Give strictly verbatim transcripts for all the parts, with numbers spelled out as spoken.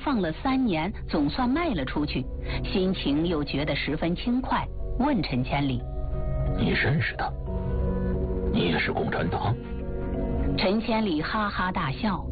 放了三年，总算卖了出去，心情又觉得十分轻快，问陈千里：“ 你认识他？你也是共产党？” 陈千里哈哈大笑：“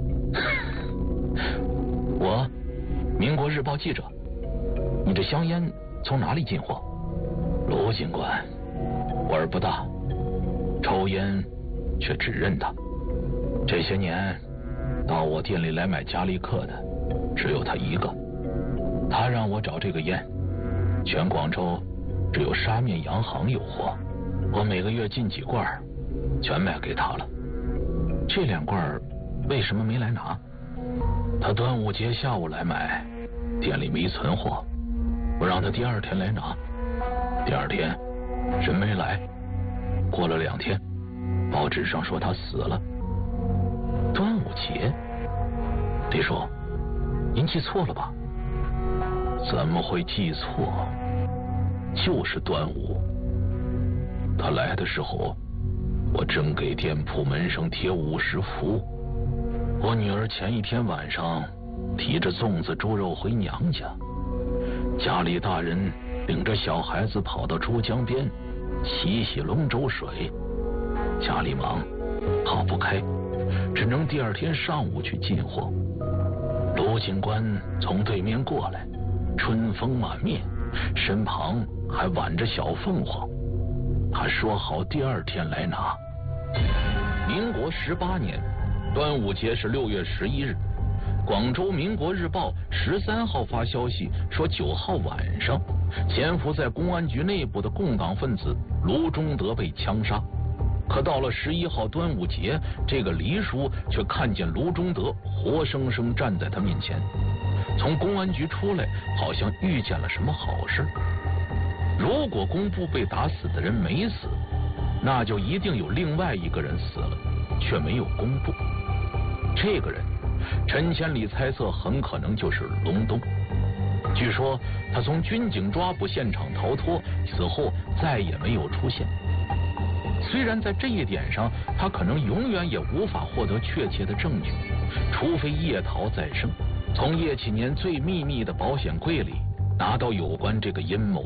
我，民国日报记者。你这香烟从哪里进货？”卢警官，腕儿不大，抽烟却只认他。这些年到我店里来买加利克的只有他一个，他让我找这个烟，全广州只有沙面洋行有货，我每个月进几罐，全卖给他了。这两罐为什么没来拿？他端午节下午来买，店里没存货，我让他第二天来拿。第二天人没来，过了两天，报纸上说他死了。端午节？李叔，您记错了吧？怎么会记错？就是端午。他来的时候，我正给店铺门上贴五十符。我女儿前一天晚上提着粽子猪肉回娘家，家里大人领着小孩子跑到珠江边洗洗龙舟水，家里忙跑不开，只能第二天上午去进货。卢警官从对面过来，春风满面，身旁还挽着小凤凰。他说好第二天来拿。民国十八年，端午节是六月十一日。广州民国日报十三号发消息说，九号晚上，潜伏在公安局内部的共党分子卢中德被枪杀。可到了十一号端午节，这个黎叔却看见卢中德活生生站在他面前，从公安局出来，好像遇见了什么好事。如果公布被打死的人没死，那就一定有另外一个人死了，却没有公布。这个人陈千里猜测很可能就是隆冬。据说他从军警抓捕现场逃脱，此后再也没有出现。虽然在这一点上他可能永远也无法获得确切的证据，除非叶桃再生，从叶启年最秘密的保险柜里拿到有关这个阴谋